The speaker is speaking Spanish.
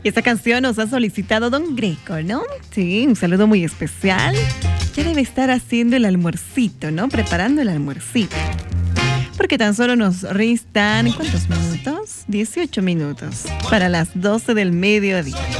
Y esta canción nos ha solicitado Don Greco, ¿no? Sí, un saludo muy especial. Ya debe estar haciendo el almuercito, ¿no? Preparando el almuercito. Porque tan solo nos restan, ¿cuántos minutos? 18 minutos para las 12 del mediodía.